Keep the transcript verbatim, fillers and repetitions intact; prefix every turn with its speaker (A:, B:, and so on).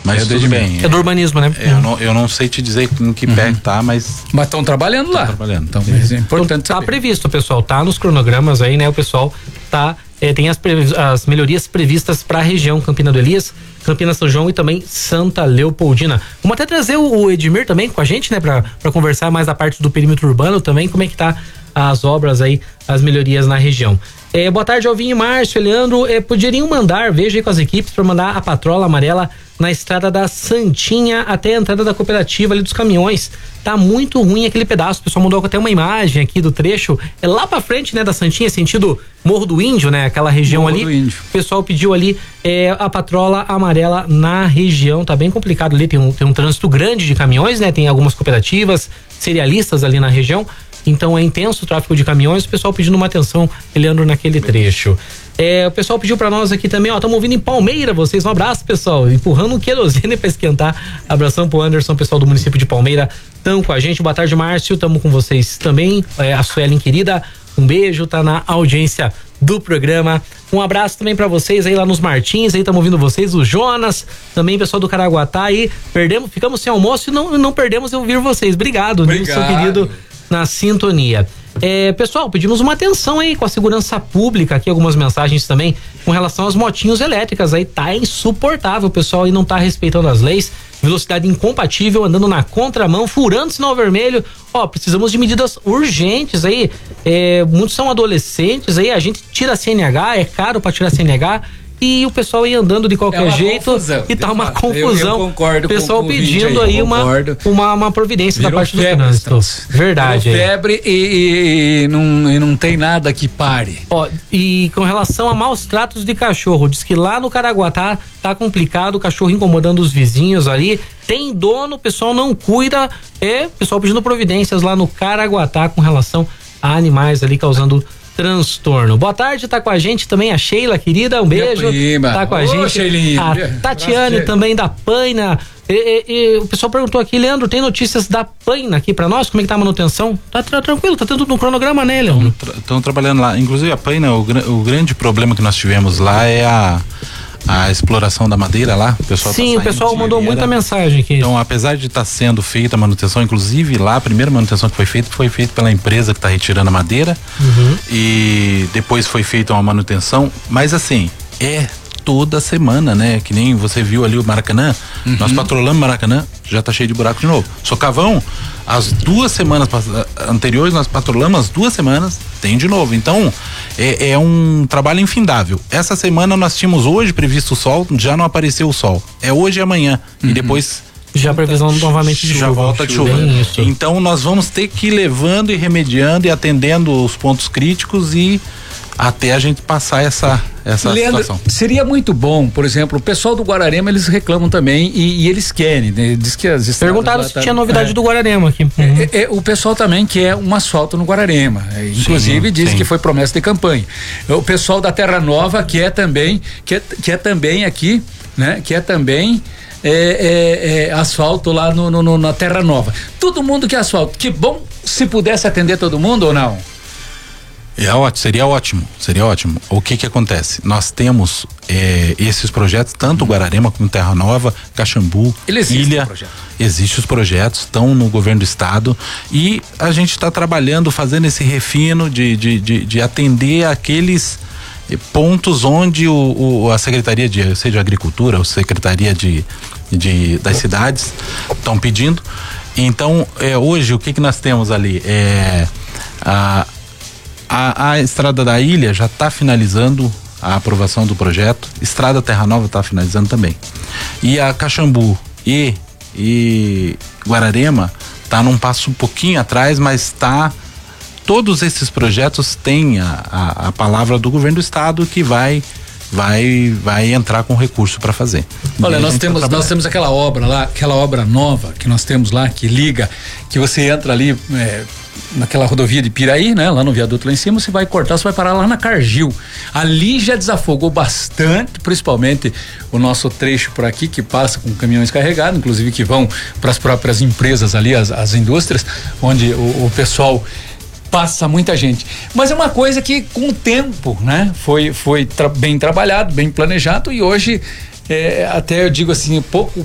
A: Mas
B: é
A: tudo bem.
C: É do urbanismo, né?
A: Eu não, eu não sei te dizer em que pé tá, mas...
B: Mas estão trabalhando lá.
A: trabalhando.
B: Então, é importante
C: Tá
B: saber.
C: previsto, pessoal, tá nos cronogramas aí, né? O pessoal tá, é, tem as, previ- as melhorias previstas para a região Campina do Elias, Campina São João e também Santa Leopoldina. Vamos até trazer o, o Edmir também com a gente, né? Pra, pra conversar mais da parte do perímetro urbano também, como é que tá as obras aí, as melhorias na região. É, boa tarde, Alvinho, Márcio, Leandro, é, poderiam mandar, veja aí com as equipes, para mandar a patrola amarela na estrada da Santinha até a entrada da cooperativa ali dos caminhões. Tá muito ruim aquele pedaço, o pessoal mandou até uma imagem aqui do trecho, é lá pra frente, né, da Santinha, sentido Morro do Índio, né, aquela região
B: Morro
C: ali.
B: do Índio.
C: O pessoal pediu ali é, a patrola amarela na região, tá bem complicado ali, tem um, tem um trânsito grande de caminhões, né, tem algumas cooperativas, cerealistas ali na região. Então é intenso o tráfego de caminhões, o pessoal pedindo uma atenção, Leandro, naquele trecho. É, o pessoal pediu pra nós aqui também, ó, estamos ouvindo em Palmeira vocês, um abraço, pessoal, empurrando um querosene pra esquentar. Abração pro Anderson, pessoal do município de Palmeira, tão com a gente. Boa tarde, Márcio, estamos com vocês também, é, a Suelen querida, um beijo, tá na audiência do programa. Um abraço também pra vocês aí lá nos Martins, aí estamos ouvindo vocês, o Jonas, também pessoal do Caraguatá aí, perdemos, ficamos sem almoço e não, não perdemos de ouvir vocês. Obrigado,
B: Obrigado.
C: Nilson querido, na sintonia. É, pessoal, pedimos uma atenção aí com a segurança pública, aqui algumas mensagens também com relação às motinhos elétricas aí, tá insuportável, o pessoal aí não tá respeitando as leis, velocidade incompatível, andando na contramão, furando sinal vermelho. Ó, precisamos de medidas urgentes aí, é, muitos são adolescentes aí, a gente tira a C N H, é caro pra tirar a C N H, e o pessoal ia andando de qualquer
B: É uma
C: jeito
B: confusão,
C: e tá uma
B: eu-
C: confusão.
B: eu concordo
C: o pessoal
B: com o ouvinte
C: pedindo
B: aí,
C: aí uma,
B: concordo.
C: uma, uma providência da
B: Virou
C: parte do
B: febre,
C: trânsito.
B: Strauss.
C: Verdade.
B: Virou
C: aí.
B: febre e, e- e não, e não tem nada que pare.
C: Ó, e com relação a maus tratos de cachorro, diz que lá no Caraguatá tá complicado, o cachorro incomodando os vizinhos ali, tem dono, o pessoal não cuida, é, o pessoal pedindo providências lá no Caraguatá com relação a animais ali causando transtorno. Boa tarde, tá com a gente também a Sheila, querida, um beijo.
B: prima.
C: Tá com a
B: Ô,
C: gente.
B: Sheilinha.
C: A Tatiane
B: Abraço,
C: também da Paina. E, e- e o pessoal perguntou aqui, Leandro, tem notícias da Paina aqui pra nós? Como é que tá a manutenção? Tá tra- tranquilo, tá tudo no cronograma, né, Leandro?
A: Estão trabalhando lá. Inclusive a Paina, o, gra- o grande problema que nós tivemos lá é a, a exploração da madeira lá. O pessoal tá
C: Sim, o
A: saindo
C: pessoal
A: de
C: mandou
A: madeira.
C: muita mensagem aqui.
A: Então, apesar de estar sendo feita a manutenção, inclusive lá, a primeira manutenção que foi feita foi feita pela empresa que está retirando a madeira.
C: Uhum.
A: E depois foi feita uma manutenção, mas assim, é toda semana, né? Que nem você viu ali o Maracanã,
B: Uhum.
A: nós patrolamos Maracanã, já tá cheio de buraco de novo. Socavão, as duas semanas pass- anteriores nós patrolamos, as duas semanas tem de novo. Então, é, é um trabalho infindável. Essa semana nós tínhamos hoje previsto o sol, já não apareceu o sol. É hoje e amanhã. E depois
C: Já a previsão novamente de
A: já
C: chuva.
A: volta de chuva.
C: Bem isso.
A: Então nós vamos ter que ir levando e remediando e atendendo os pontos críticos e até a gente passar essa essa
B: Leandro,
A: situação.
B: seria muito bom, por exemplo, o pessoal do Guararema, eles reclamam também e, e eles querem, né? Diz que as estradas
C: Perguntaram
B: lá
C: se
B: tá-
C: tinha novidade
B: é.
C: do Guararema aqui. Uhum.
B: É, é, o pessoal também quer um asfalto no Guararema. É, inclusive diz
A: sim.
B: que foi promessa de campanha. O pessoal da Terra Nova quer também, quer, quer também aqui, né? Quer também é, é, é, asfalto lá no, no- no- na Terra Nova. Todo mundo quer asfalto. Que bom se pudesse atender todo mundo ou não?
A: É ótimo, seria ótimo, seria ótimo. O que que acontece? Nós temos é, esses projetos, tanto o Guararema como Terra Nova, Caxambu,
B: Ele existe,
A: Ilha,
B: o projeto.
A: existem os projetos, estão no governo do estado e a gente está trabalhando, fazendo esse refino de, de, de, de atender aqueles eh, pontos onde o, o- a Secretaria de, seja Agricultura ou Secretaria de, de das cidades estão pedindo. Então, é, hoje o que que nós temos ali? É, a, a, a Estrada da Ilha já está finalizando a aprovação do projeto, Estrada Terra Nova está finalizando também. E a Caxambu e, e Guararema está num passo um pouquinho atrás, mas está. Todos esses projetos têm a, a, a palavra do governo do estado que vai. Vai, vai entrar com recurso para fazer.
B: Olha,
A: E a
B: nós
A: gente
B: temos,
A: vai
B: nós temos aquela obra lá, aquela obra nova que nós temos lá, que liga, que você entra ali é, naquela rodovia de Piraí, né? Lá no viaduto lá em cima, você vai cortar, você vai parar lá na Cargill. Ali já desafogou bastante, principalmente o nosso trecho por aqui, que passa com caminhões carregados, inclusive que vão para as próprias empresas ali, as, as indústrias, onde o, o pessoal passa muita gente, mas é uma coisa que com o tempo, né, foi, foi tra- bem trabalhado, bem planejado e hoje é, até eu digo assim, pouco